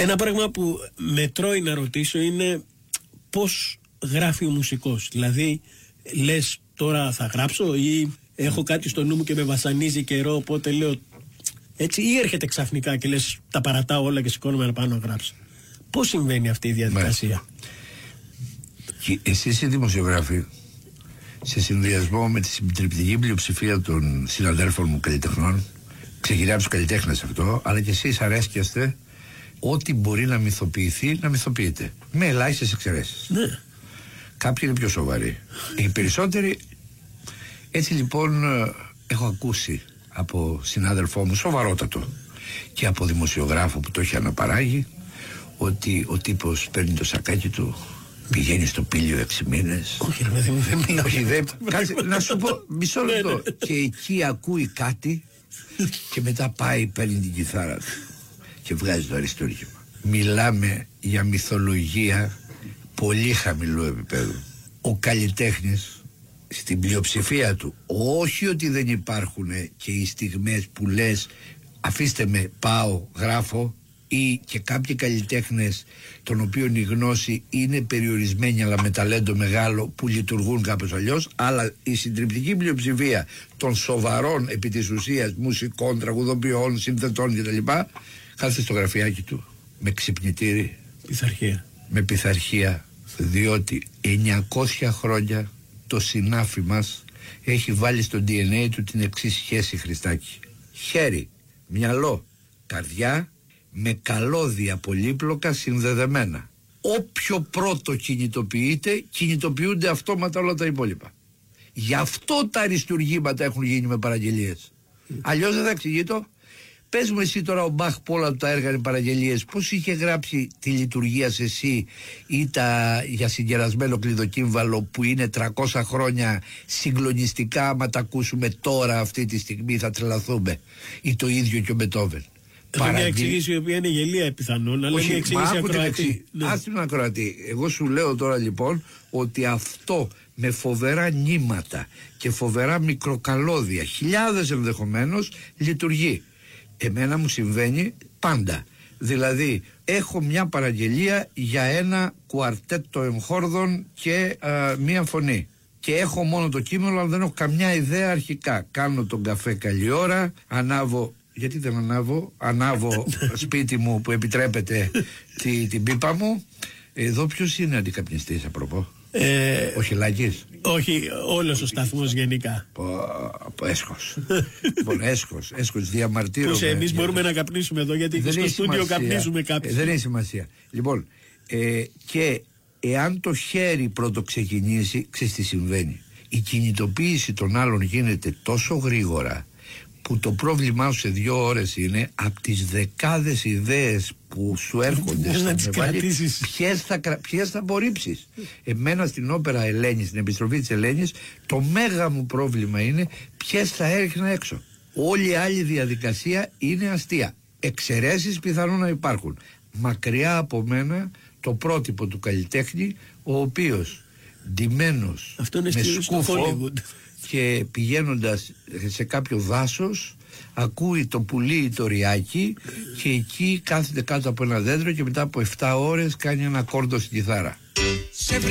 Ένα πράγμα που με τρώει να ρωτήσω είναι πώς γράφει ο μουσικός. Δηλαδή, λες τώρα θα γράψω ή έχω κάτι στο νου μου και με βασανίζει καιρό, οπότε λέω έτσι, ή έρχεται ξαφνικά και λες τα παρατάω όλα και σηκώνομαι να πάω να γράψω. Πώς συμβαίνει αυτή η διαδικασία? Εσείς οι δημοσιογράφοι, σε συνδυασμό με τη συντριπτική πλειοψηφία των συναδέλφων μου καλλιτεχνών, ξεκινάει από τους καλλιτέχνες αυτό, αλλά και εσείς αρέσκεστε ό,τι μπορεί να μυθοποιηθεί, να μυθοποιείται. Με ελάχιστες εξαιρέσεις. Ναι. Κάποιοι είναι πιο σοβαροί. Οι περισσότεροι. Έτσι λοιπόν, έχω ακούσει από συνάδελφό μου σοβαρότατο και από δημοσιογράφο που το έχει αναπαράγει, ότι ο τύπος παίρνει το σακάκι του, πηγαίνει στο Πήλιο 6 μήνες. Όχι, δεν κάτσε, να σου πω μισό λεπτό. Και εκεί ακούει κάτι και μετά πάει, παίρνει την κιθάρα του και βγάζει το αριστούργημα. Μιλάμε για μυθολογία πολύ χαμηλού επίπεδου. Ο καλλιτέχνης στην πλειοψηφία του, όχι ότι δεν υπάρχουν και οι στιγμές που λες αφήστε με, πάω, γράφω, ή και κάποιοι καλλιτέχνες των οποίων η γνώση είναι περιορισμένη αλλά με ταλέντο μεγάλο που λειτουργούν κάπως αλλιώς, αλλά η συντριπτική πλειοψηφία των σοβαρών επί της ουσίας μουσικών, τραγουδοποιών, συνθετών κτλ. Κάθεται στο γραφιάκι του με ξυπνητήρι, με πειθαρχία, διότι 900 χρόνια το συνάφι μας έχει βάλει στο DNA του την εξής σχέση, Χριστάκη: χέρι, μυαλό, καρδιά, με καλώδια πολύπλοκα συνδεδεμένα. Όποιο πρώτο κινητοποιείται, κινητοποιούνται αυτόματα όλα τα υπόλοιπα. Γι' αυτό τα αριστουργήματα έχουν γίνει με παραγγελίες. Αλλιώς δεν θα εξηγεί το. Πες μου εσύ τώρα, ο Μπαχ που όλα τα έργα είναι παραγγελίες, πώς είχε γράψει τη λειτουργία σε εσύ ή για συγκερασμένο κλειδοκύμβαλο που είναι 300 χρόνια συγκλονιστικά, άμα τα ακούσουμε τώρα αυτή τη στιγμή θα τρελαθούμε, ή το ίδιο και ο Μπετόβεν. Μια εξήγηση η οποία είναι γελία πιθανόν, αλλά είναι εξήγηση ακροατή. Ας την ακροατή. Εγώ σου λέω τώρα λοιπόν ότι αυτό με φοβερά νήματα και φοβερά μικροκαλώδια, χιλιάδες ενδεχομένως, λειτουργεί. Εμένα μου συμβαίνει πάντα. Δηλαδή έχω μια παραγγελία για ένα κουαρτέτο εμχόρδων και μία φωνή. Και έχω μόνο το κείμενο, αλλά δεν έχω καμιά ιδέα αρχικά. Κάνω τον καφέ καλή ώρα, ανάβω. Γιατί δεν ανάβω σπίτι μου που επιτρέπεται την πίπα μου. Εδώ ποιος είναι αντικαπνιστής απροπό? Όχι Λάκης? Όχι, όλος ο σταθμός γενικά. Έσχος. Λοιπόν, έσχος διαμαρτύρομαι. Πώς εμείς μπορούμε να καπνίσουμε εδώ, γιατί στο στούντιο καπνίζουμε κάποιοι. Δεν έχει σημασία. Λοιπόν, και εάν το χέρι πρώτο ξεκινήσει, ξέρεις τι συμβαίνει? Η κινητοποίηση των άλλων γίνεται τόσο γρήγορα που το πρόβλημά σου σε 2 ώρες είναι από τις δεκάδες ιδέες που σου έρχονται στο μεβάλι, ποιες θα απορρίψεις. Εμένα στην όπερα Ελένης, στην επιστροφή της Ελένης, το μέγα μου πρόβλημα είναι ποιες θα έριχνα έξω. Όλη η άλλη διαδικασία είναι αστεία. Εξαιρέσεις πιθανόν να υπάρχουν. Μακριά από μένα το πρότυπο του καλλιτέχνη, ο οποίος ντυμένος με σκούφο και πηγαίνοντας σε κάποιο δάσος ακούει το πουλί ή το ριάκι και εκεί κάθεται κάτω από ένα δέντρο και μετά από 7 ώρες κάνει ένα κόρδο στην κιθάρα.